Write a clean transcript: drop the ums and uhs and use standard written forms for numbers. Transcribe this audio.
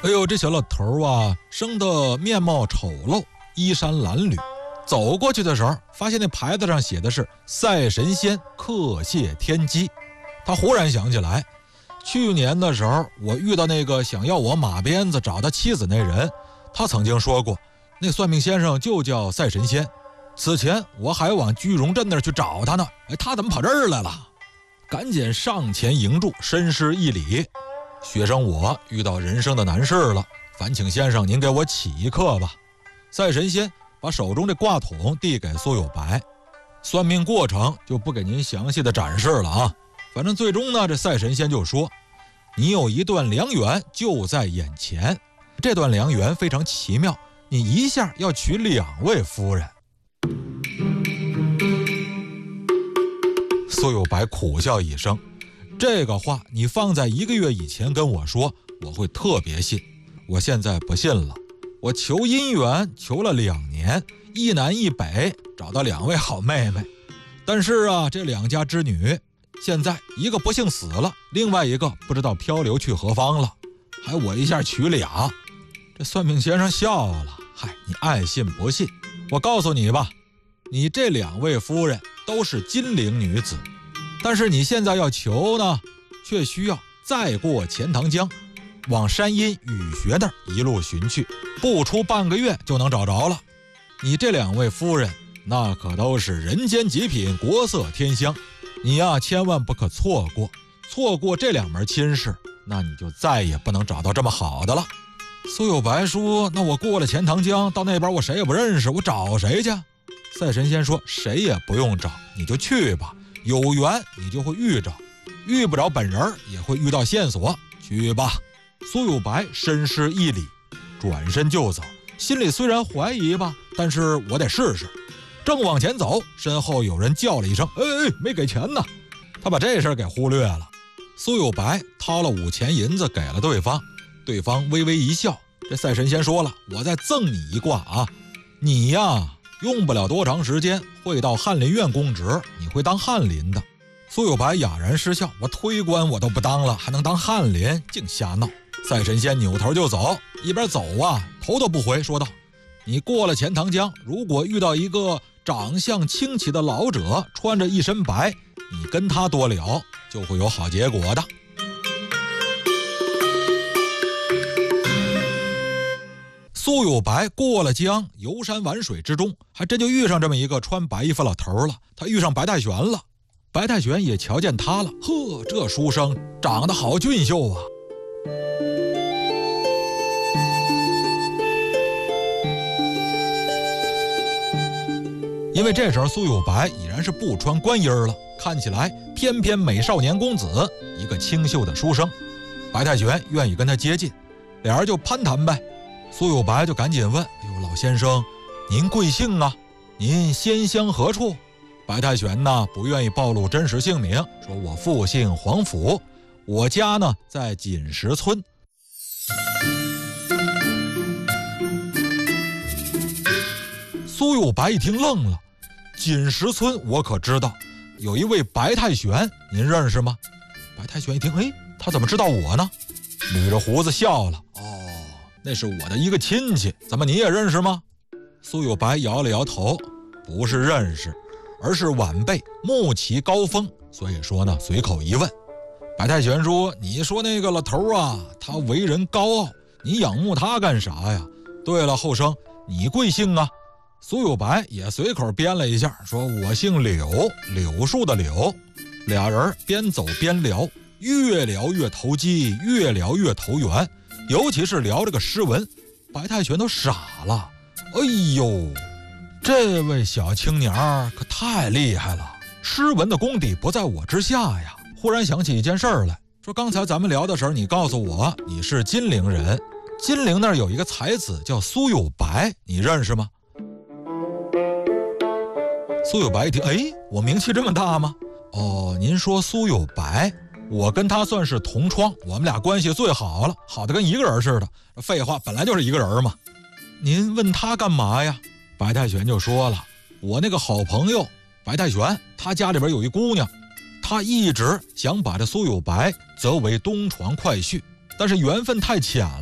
哎呦，这小老头啊，生得面貌丑陋，衣衫褴褛。走过去的时候，发现那牌子上写的是赛神仙客谢天机。他忽然想起来，去年的时候我遇到那个想要我马鞭子找他妻子那人，他曾经说过那算命先生就叫赛神仙。此前我还往居荣镇那儿去找他呢，他怎么跑这儿来了？赶紧上前迎住，深施一礼。学生我遇到人生的难事了，烦请先生您给我起一课吧。赛神仙把手中这挂筒递给苏有白，算命过程就不给您详细的展示了啊。反正最终呢，这赛神仙就说，你有一段良缘就在眼前，这段良缘非常奇妙，你一下要娶2位夫人。苏有白苦笑一声，这个话你放在1个月以前跟我说，我会特别信，我现在不信了。我求姻缘求了2年，一南一北找到2位好妹妹，但是啊，这2家之女现在一个不幸死了，另外一个不知道漂流去何方了，还我一下娶俩。这算命先生笑了，嗨，你爱信不信，我告诉你吧，你这2位夫人都是金陵女子，但是你现在要求呢，却需要再过钱塘江，往山阴雨穴那儿一路寻去，不出半个月就能找着了。你这2位夫人那可都是人间极品，国色天香，你呀千万不可错过，错过这2门亲事，那你就再也不能找到这么好的了。苏有白说，那我过了钱塘江到那边我谁也不认识，我找谁去？赛神仙说，谁也不用找，你就去吧，有缘你就会遇着，遇不着本人也会遇到线索，去吧。苏有白深施一礼，转身就走，心里虽然怀疑吧，但是我得试试。正往前走，身后有人叫了一声，没给钱呢。他把这事给忽略了。苏有白掏了5钱银子给了对方，对方微微一笑。这赛神仙说了，我再赠你一卦啊，你呀用不了多长时间会到翰林院公职，你会当翰林的。苏有白哑然失笑，我推官我都不当了，还能当翰林？净瞎闹。赛神仙扭头就走，一边走啊头都不回，说道，你过了钱塘江，如果遇到一个长相清奇的老者，穿着一身白，你跟他多聊，就会有好结果的。苏有白过了江，游山玩水之中，还真就遇上这么一个穿白衣服老头了。他遇上白太玄了，白太玄也瞧见他了，呵，这书生长得好俊秀啊。因为这时候苏有白已然是不穿官衣了，看起来翩翩美少年公子，一个清秀的书生。白太玄愿意跟他接近，俩人就攀谈呗。苏有白就赶紧问，老先生您贵姓啊？您仙乡何处？白太玄呢不愿意暴露真实姓名，说我父姓黄甫，我家呢在锦石村。苏有白一听愣了，锦石村我可知道，有一位白太玄，您认识吗？白太玄一听，他怎么知道我呢？捋着胡子笑了，那是我的一个亲戚，怎么你也认识吗？苏有白摇了摇头，不是认识，而是晚辈，目其高峰，所以说呢随口一问。白太玄说，你说那个老头啊，他为人高傲，你仰慕他干啥呀？对了，后生你贵姓啊？苏有白也随口编了一下，说我姓柳，柳树的柳。俩人边走边聊，越聊越投机，越聊越投缘，尤其是聊这个诗文，白太玄都傻了。哎呦，这位小青年可太厉害了，诗文的功底不在我之下呀。忽然想起一件事儿来，说刚才咱们聊的时候，你告诉我你是金陵人，金陵那儿有一个才子叫苏有白，你认识吗？苏有白一听，我名气这么大吗？您说苏有白，我跟他算是同窗，我们俩关系最好了，好的跟一个人似的。废话，本来就是一个人嘛。您问他干嘛呀？白太玄就说了，我那个好朋友白太玄，他家里边有一姑娘，他一直想把这苏有白择为东床快婿，但是缘分太浅了。